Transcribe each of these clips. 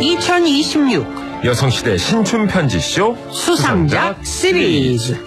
2026 여성시대 신춘편지쇼 수상작 시리즈.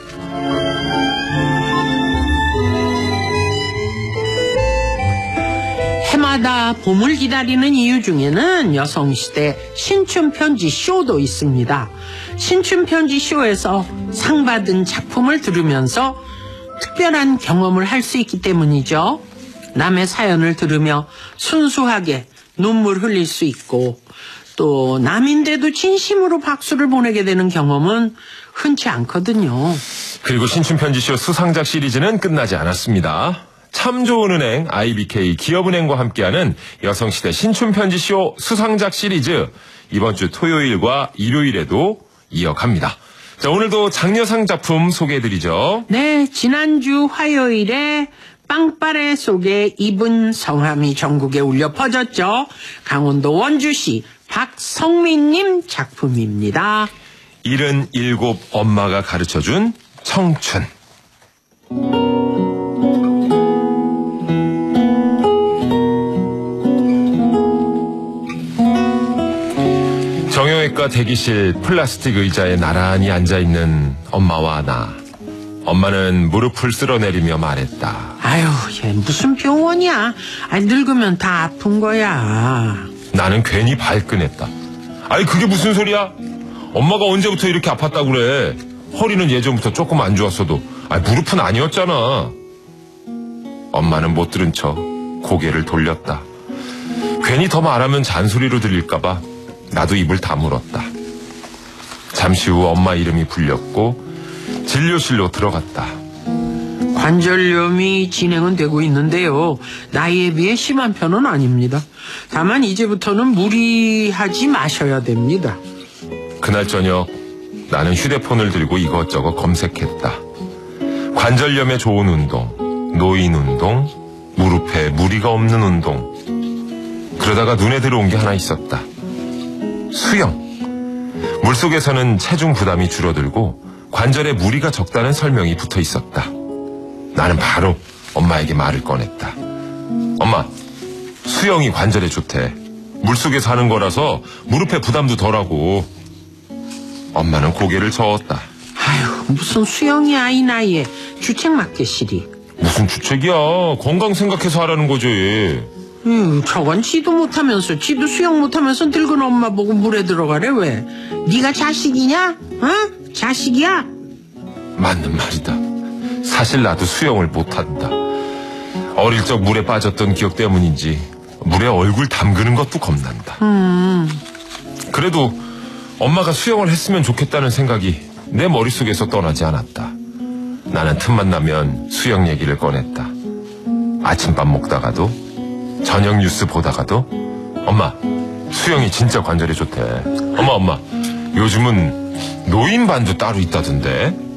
해마다 봄을 기다리는 이유 중에는 여성시대 신춘편지쇼도 있습니다. 신춘편지쇼에서 상 받은 작품을 들으면서 특별한 경험을 할 수 있기 때문이죠. 남의 사연을 들으며 순수하게 눈물 흘릴 수 있고, 또 남인데도 진심으로 박수를 보내게 되는 경험은 흔치 않거든요. 그리고 신춘편지쇼 수상작 시리즈는 끝나지 않았습니다. 참 좋은 은행 IBK 기업은행과 함께하는 여성시대 신춘편지쇼 수상작 시리즈, 이번 주 토요일과 일요일에도 이어갑니다. 자, 오늘도 장려상 작품 소개해드리죠. 네, 지난주 화요일에 빵빠레 속에 입은 성함이 전국에 울려 퍼졌죠. 강원도 원주시 박성민님 작품입니다. 77 엄마가 가르쳐준 청춘. 정형외과 대기실 플라스틱 의자에 나란히 앉아있는 엄마와 나. 엄마는 무릎을 쓸어내리며 말했다. 아유, 얘 무슨 병원이야. 아니, 늙으면 다 아픈 거야. 나는 괜히 발끈했다. 아니, 그게 무슨 소리야? 엄마가 언제부터 이렇게 아팠다고 그래. 허리는 예전부터 조금 안 좋았어도 무릎은 아니었잖아. 엄마는 못 들은 척 고개를 돌렸다. 괜히 더 말하면 잔소리로 들릴까봐 나도 입을 다물었다. 잠시 후 엄마 이름이 불렸고 진료실로 들어갔다. 관절염이 진행은 되고 있는데요. 나이에 비해 심한 편은 아닙니다. 다만 이제부터는 무리하지 마셔야 됩니다. 그날 저녁 나는 휴대폰을 들고 이것저것 검색했다. 관절염에 좋은 운동, 노인 운동, 무릎에 무리가 없는 운동. 그러다가 눈에 들어온 게 하나 있었다. 수영. 물속에서는 체중 부담이 줄어들고 관절에 무리가 적다는 설명이 붙어 있었다. 나는 바로 엄마에게 말을 꺼냈다. 엄마, 수영이 관절에 좋대. 물속에서 하는 거라서 무릎에 부담도 덜하고. 엄마는 고개를 저었다. 아유, 무슨 수영이야, 이 나이에. 주책 맞게 시리. 무슨 주책이야. 건강 생각해서 하라는 거지. 저건 지도 못하면서, 지도 수영 못하면서 늙은 엄마 보고 물에 들어가래. 왜? 네가 자식이냐? 어? 자식이야? 맞는 말이다. 사실 나도 수영을 못한다. 어릴 적 물에 빠졌던 기억 때문인지 물에 얼굴 담그는 것도 겁난다. 그래도 엄마가 수영을 했으면 좋겠다는 생각이 내 머릿속에서 떠나지 않았다. 나는 틈만 나면 수영 얘기를 꺼냈다. 아침밥 먹다가도, 저녁 뉴스 보다가도 엄마, 수영이 진짜 관절에 좋대. 엄마, 요즘은 노인반도 따로 있다던데.